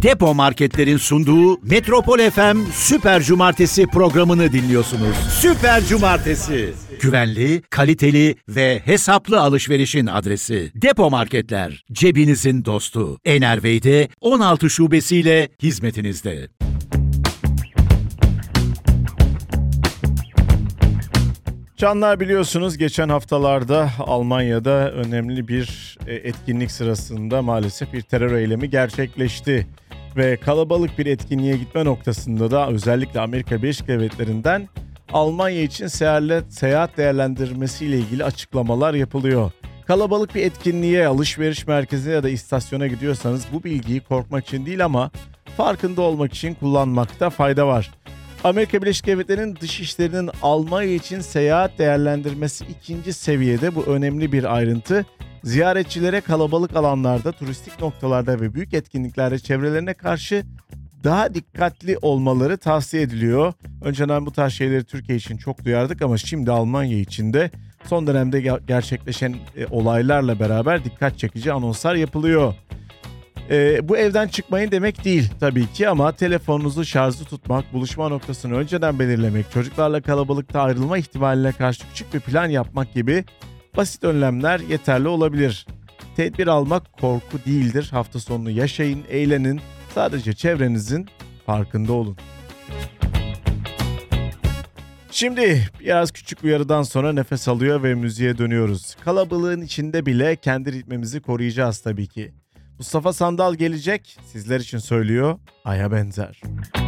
Depo Marketler'in sunduğu Metropol FM Süper Cumartesi programını dinliyorsunuz. Süper Cumartesi. Güvenli, kaliteli ve hesaplı alışverişin adresi. Depo Marketler, cebinizin dostu. Enervey'de 16 şubesiyle hizmetinizde. Canlar, biliyorsunuz geçen haftalarda Almanya'da önemli bir etkinlik sırasında maalesef bir terör eylemi gerçekleşti. Ve kalabalık bir etkinliğe gitme noktasında da özellikle Amerika Birleşik Devletleri'nden Almanya için seyahat değerlendirmesiyle ilgili açıklamalar yapılıyor. Kalabalık bir etkinliğe, alışveriş merkezine ya da istasyona gidiyorsanız bu bilgiyi korkmak için değil ama farkında olmak için kullanmakta fayda var. Amerika Birleşik Devletleri'nin dışişlerinin Almanya için seyahat değerlendirmesi 2. seviyede, bu önemli bir ayrıntı. Ziyaretçilere kalabalık alanlarda, turistik noktalarda ve büyük etkinliklerde çevrelerine karşı daha dikkatli olmaları tavsiye ediliyor. Önceden bu tarz şeyleri Türkiye için çok duyardık ama şimdi Almanya için de son dönemde gerçekleşen olaylarla beraber dikkat çekici anonslar yapılıyor. Bu evden çıkmayın demek değil tabii ki ama telefonunuzu şarjlı tutmak, buluşma noktasını önceden belirlemek, çocuklarla kalabalıkta ayrılma ihtimaline karşı küçük bir plan yapmak gibi basit önlemler yeterli olabilir. Tedbir almak korku değildir. Hafta sonunu yaşayın, eğlenin. Sadece çevrenizin farkında olun. Şimdi biraz küçük uyarıdan sonra nefes alıyor ve müziğe dönüyoruz. Kalabalığın içinde bile kendi ritmimizi koruyacağız tabii ki. Mustafa Sandal gelecek, sizler için söylüyor, Ay'a benzer.